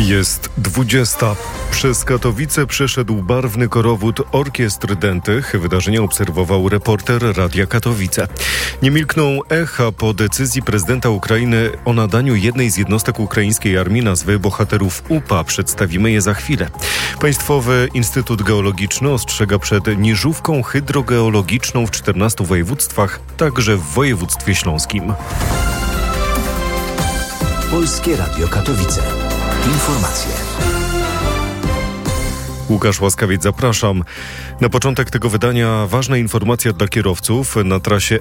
Jest 20. Przez Katowice przeszedł barwny korowód orkiestr dętych. Wydarzenie obserwował reporter Radia Katowice. Nie milkną echa po decyzji prezydenta Ukrainy o nadaniu jednej z jednostek ukraińskiej armii nazwy bohaterów UPA. Przedstawimy je za chwilę. Państwowy Instytut Geologiczny ostrzega przed niżówką hydrogeologiczną w 14 województwach, także w województwie śląskim. Polskie Radio Katowice. Informacje. Łukasz Łaskawiec, zapraszam. Na początek tego wydania ważna informacja dla kierowców. Na trasie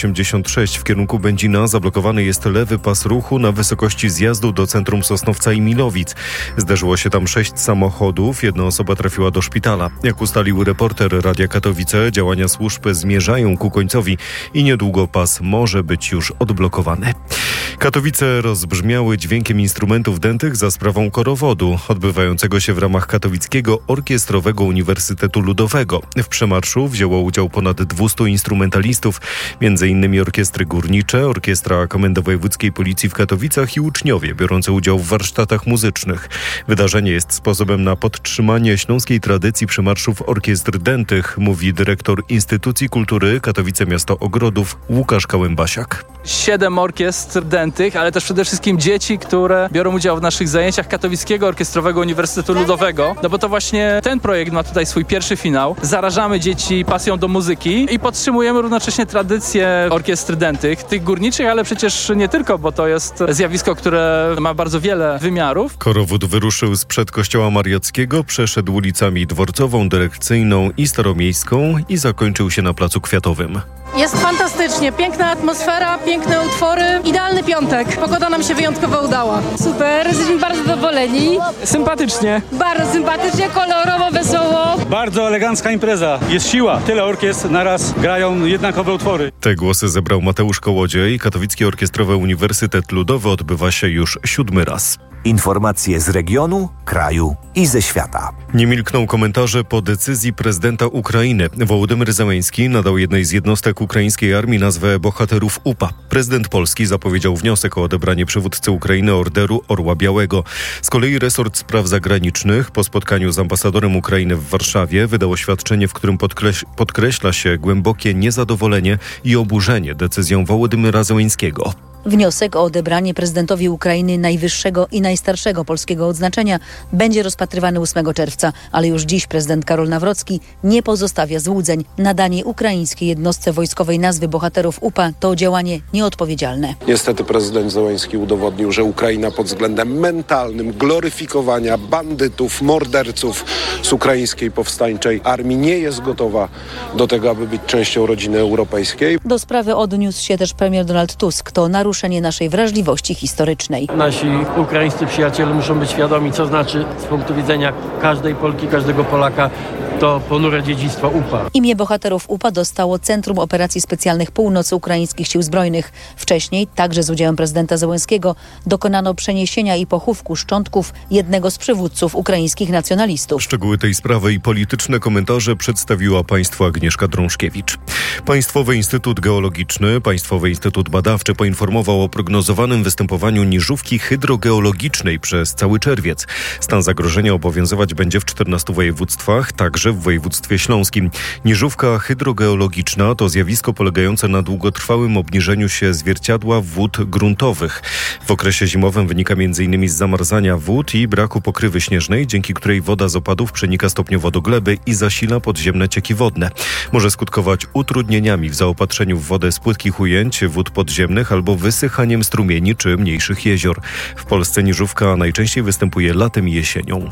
S86 w kierunku Będzina zablokowany jest lewy pas ruchu na wysokości zjazdu do centrum Sosnowca i Milowic. Zdarzyło się tam 6 samochodów, jedna osoba trafiła do szpitala. Jak ustalił reporter Radia Katowice, działania służb zmierzają ku końcowi i niedługo pas może być już odblokowany. Katowice rozbrzmiały dźwiękiem instrumentów dętych za sprawą korowodu, odbywającego się w ramach Katowickiego Orkiestrowego Uniwersytetu Ludowego. W przemarszu wzięło udział ponad 200 instrumentalistów, m.in. orkiestry górnicze, orkiestra Komendy Wojewódzkiej Policji w Katowicach i uczniowie biorący udział w warsztatach muzycznych. Wydarzenie jest sposobem na podtrzymanie śląskiej tradycji przemarszów orkiestr dętych, mówi dyrektor Instytucji Kultury Katowice Miasto Ogrodów Łukasz Kałębasiak. 7 orkiestr dętych, ale też przede wszystkim dzieci, które biorą udział w naszych zajęciach Katowickiego Orkiestrowego Uniwersytetu Ludowego. No bo to właśnie ten projekt ma tutaj swój pierwszy finał. Zarażamy dzieci pasją do muzyki i podtrzymujemy równocześnie tradycję orkiestr dętych, tych górniczych, ale przecież nie tylko, bo to jest zjawisko, które ma bardzo wiele wymiarów. Korowód wyruszył sprzed kościoła mariackiego, przeszedł ulicami Dworcową, Dyrekcyjną i Staromiejską i zakończył się na Placu Kwiatowym. Jest fantastycznie, piękna atmosfera, piękne utwory, idealny piątek. Pogoda nam się wyjątkowo udała. Super, jesteśmy bardzo zadowoleni. Sympatycznie. Bardzo sympatycznie, kolorowo, wesoło. Bardzo elegancka impreza, jest siła. Tyle orkiestr naraz grają jednakowe utwory. Te głosy zebrał Mateusz Kołodziej. Katowicki Orkiestrowy Uniwersytet Ludowy odbywa się już 7. raz. Informacje z regionu, kraju i ze świata. Nie milkną komentarze po decyzji prezydenta Ukrainy. Wołodymyr Zełenski nadał jednej z jednostek ukraińskiej armii nazwę bohaterów UPA. Prezydent Polski zapowiedział wniosek o odebranie przywódcy Ukrainy Orderu Orła Białego. Z kolei resort spraw zagranicznych po spotkaniu z ambasadorem Ukrainy w Warszawie wydał oświadczenie, w którym podkreśla się głębokie niezadowolenie i oburzenie decyzją Wołodymyra Zełenskiego. Wniosek o odebranie prezydentowi Ukrainy najwyższego i najstarszego polskiego odznaczenia będzie rozpatrywany 8 czerwca, ale już dziś prezydent Karol Nawrocki nie pozostawia złudzeń. Nadanie ukraińskiej jednostce wojskowej nazwy bohaterów UPA to działanie nieodpowiedzialne. Niestety prezydent Zełenski udowodnił, że Ukraina pod względem mentalnym gloryfikowania bandytów, morderców z ukraińskiej powstańczej armii nie jest gotowa do tego, aby być częścią rodziny europejskiej. Do sprawy odniósł się też premier Donald Tusk. To naruszenie naszej wrażliwości historycznej. Nasi ukraińscy przyjaciele muszą być świadomi, co znaczy z punktu widzenia każdej Polki, każdego Polaka to ponure dziedzictwo UPA. Imię bohaterów UPA dostało Centrum Operacji Specjalnych Północ Ukraińskich Sił Zbrojnych. Wcześniej, także z udziałem prezydenta Zełenskiego, dokonano przeniesienia i pochówku szczątków jednego z przywódców ukraińskich nacjonalistów. Szczegóły tej sprawy i polityczne komentarze przedstawiła państwu Agnieszka Drążkiewicz. Państwowy Instytut Geologiczny, Państwowy Instytut Badawczy poinformował o prognozowanym występowaniu niżówki hydrogeologicznej przez cały czerwiec. Stan zagrożenia obowiązywać będzie w 14 województwach, także w województwie śląskim. Niżówka hydrogeologiczna to zjawisko polegające na długotrwałym obniżeniu się zwierciadła wód gruntowych. W okresie zimowym wynika m.in. z zamarzania wód i braku pokrywy śnieżnej, dzięki której woda z opadów przenika stopniowo do gleby i zasila podziemne cieki wodne. Może skutkować utrudnieniami w zaopatrzeniu w wodę z płytkich ujęć, wód podziemnych albo wysychaniem strumieni czy mniejszych jezior. W Polsce niżówka najczęściej występuje latem i jesienią.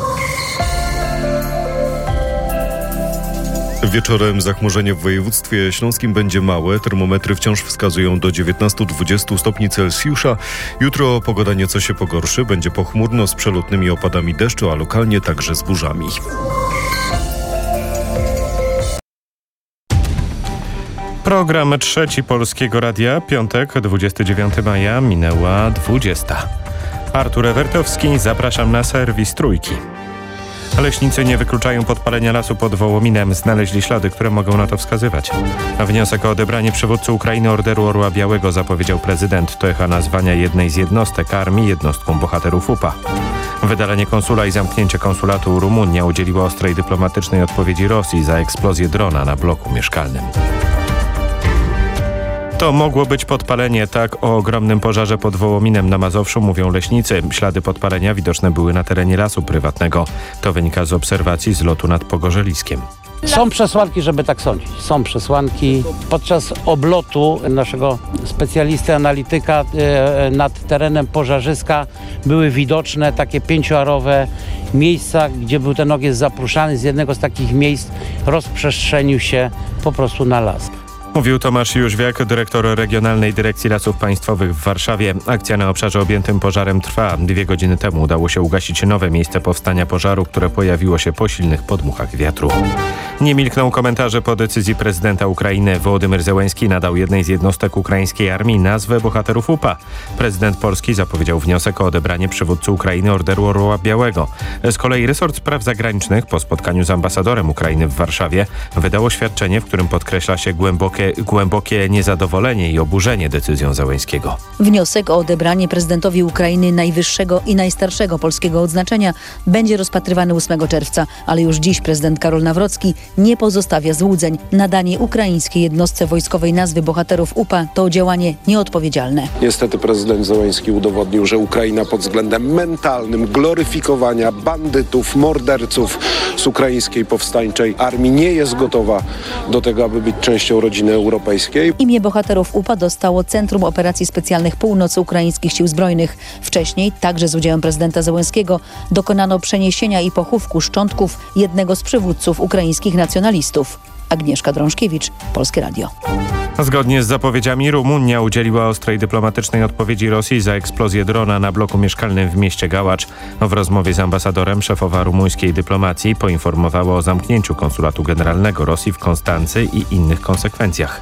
Wieczorem zachmurzenie w województwie śląskim będzie małe. Termometry wciąż wskazują do 19-20 stopni Celsjusza. Jutro pogoda nieco się pogorszy. Będzie pochmurno z przelotnymi opadami deszczu, a lokalnie także z burzami. Program Trzeci Polskiego Radia, piątek, 29 maja, minęła 20. Artur Ewertowski, zapraszam na serwis Trójki. Leśnicy nie wykluczają podpalenia lasu pod Wołominem. Znaleźli ślady, które mogą na to wskazywać. Wniosek o odebranie przywódcy Ukrainy Orderu Orła Białego zapowiedział prezydent. To echa nazwania jednej z jednostek armii jednostką bohaterów UPA. Wydalenie konsula i zamknięcie konsulatu Rumunia udzieliła ostrej dyplomatycznej odpowiedzi Rosji za eksplozję drona na bloku mieszkalnym. To mogło być podpalenie, tak o ogromnym pożarze pod Wołominem na Mazowszu mówią leśnicy. Ślady podpalenia widoczne były na terenie lasu prywatnego. To wynika z obserwacji z lotu nad Pogorzeliskiem. Są przesłanki, żeby tak sądzić. Są przesłanki. Podczas oblotu naszego specjalisty, analityka nad terenem pożarzyska były widoczne takie 5-arowe miejsca, gdzie był ten ogień zapruszany. Z jednego z takich miejsc rozprzestrzenił się po prostu na las. Mówił Tomasz Jóźwiak, dyrektor Regionalnej Dyrekcji Lasów Państwowych w Warszawie. Akcja na obszarze objętym pożarem trwa. 2 godziny temu udało się ugasić nowe miejsce powstania pożaru, które pojawiło się po silnych podmuchach wiatru. Nie milkną komentarze po decyzji prezydenta Ukrainy. Wołodymyr Zełenski nadał jednej z jednostek ukraińskiej armii nazwę bohaterów UPA. Prezydent Polski zapowiedział wniosek o odebranie przywódcy Ukrainy Orderu Orła Białego. Z kolei resort spraw zagranicznych po spotkaniu z ambasadorem Ukrainy w Warszawie wydał oświadczenie, w którym podkreśla się głębokie niezadowolenie i oburzenie decyzją Zełenskiego. Wniosek o odebranie prezydentowi Ukrainy najwyższego i najstarszego polskiego odznaczenia będzie rozpatrywany 8 czerwca, ale już dziś prezydent Karol Nawrocki nie pozostawia złudzeń. Nadanie ukraińskiej jednostce wojskowej nazwy bohaterów UPA to działanie nieodpowiedzialne. Niestety prezydent Zełenski udowodnił, że Ukraina pod względem mentalnym gloryfikowania bandytów, morderców z ukraińskiej powstańczej armii nie jest gotowa do tego, aby być częścią rodziny europejskiej. Imię bohaterów UPA dostało Centrum Operacji Specjalnych Północy Ukraińskich Sił Zbrojnych. Wcześniej, także z udziałem prezydenta Zełenskiego, dokonano przeniesienia i pochówku szczątków jednego z przywódców ukraińskich nacjonalistów. Agnieszka Drążkiewicz, Polskie Radio. Zgodnie z zapowiedziami Rumunia udzieliła ostrej dyplomatycznej odpowiedzi Rosji za eksplozję drona na bloku mieszkalnym w mieście Gałacz. W rozmowie z ambasadorem szefowa rumuńskiej dyplomacji poinformowała o zamknięciu konsulatu generalnego Rosji w Konstancy i innych konsekwencjach.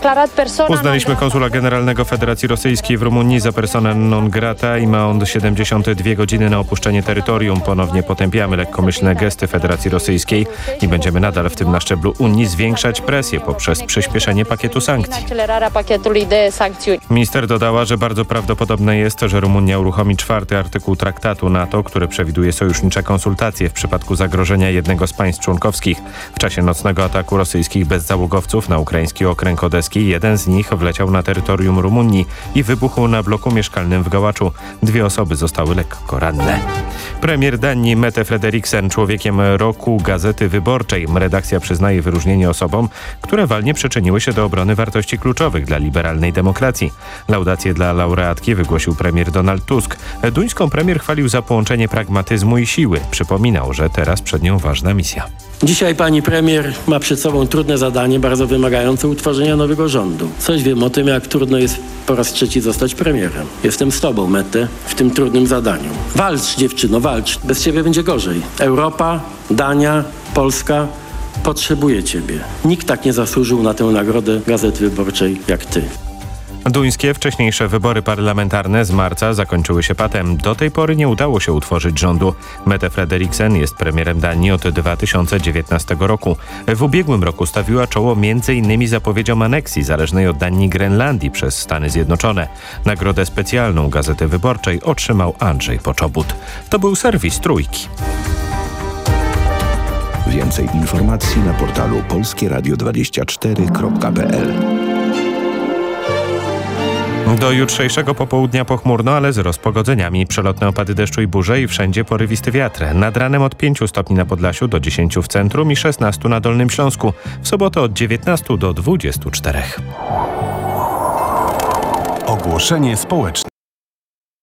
Uznaliśmy konsula generalnego Federacji Rosyjskiej w Rumunii za personę non grata i ma on 72 godziny na opuszczenie terytorium. Ponownie potępiamy lekkomyślne gesty Federacji Rosyjskiej i będziemy nadal w tym na szczeblu Unii zwiększać presję poprzez przyspieszenie pakietu sankcji. Minister dodała, że bardzo prawdopodobne jest, że Rumunia uruchomi 4. artykuł traktatu NATO, który przewiduje sojusznicze konsultacje w przypadku zagrożenia jednego z państw członkowskich. W czasie nocnego ataku rosyjskich bezzałogowców na ukraiński okręg odeski jeden z nich wleciał na terytorium Rumunii i wybuchł na bloku mieszkalnym w Gałaczu. 2 osoby zostały lekko ranne. Premier Danii Mette Frederiksen człowiekiem roku Gazety Wyborczej. Redakcja przyznaje wyróżnienie osobom, które walnie przyczyniły się do obrony wartości kluczowych dla liberalnej demokracji. Laudację dla laureatki wygłosił premier Donald Tusk. Duńską premier chwalił za połączenie pragmatyzmu i siły. Przypominał, że teraz przed nią ważna misja. Dzisiaj pani premier ma przed sobą trudne zadanie, bardzo wymagające utworzenia nowego rządu. Coś wiem o tym, jak trudno jest po raz 3 zostać premierem. Jestem z tobą, Mette, w tym trudnym zadaniu. Walcz, dziewczyno, walcz. Bez ciebie będzie gorzej. Europa, Dania, Polska potrzebuje ciebie. Nikt tak nie zasłużył na tę nagrodę Gazety Wyborczej jak ty. Duńskie wcześniejsze wybory parlamentarne z marca zakończyły się patem. Do tej pory nie udało się utworzyć rządu. Mette Frederiksen jest premierem Danii od 2019 roku. W ubiegłym roku stawiła czoło m.in. zapowiedziom aneksji zależnej od Danii Grenlandii przez Stany Zjednoczone. Nagrodę specjalną Gazety Wyborczej otrzymał Andrzej Poczobut. To był serwis Trójki. Więcej informacji na portalu polskieradio24.pl. Do jutrzejszego popołudnia pochmurno, ale z rozpogodzeniami. Przelotne opady deszczu i burze i wszędzie porywisty wiatr. Nad ranem od 5 stopni na Podlasiu do 10 w centrum i 16 na Dolnym Śląsku. W sobotę od 19 do 24. Ogłoszenie społeczne.